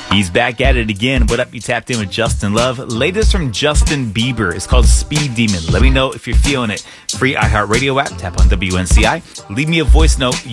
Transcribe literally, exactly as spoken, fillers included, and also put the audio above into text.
He's back at it again. What up? You tapped in with Justin Love. Latest from Justin Bieber. It's called Speed Demon. Let me know if you're feeling it. Free iHeartRadio app. Tap on W N C I. Leave me a voice note.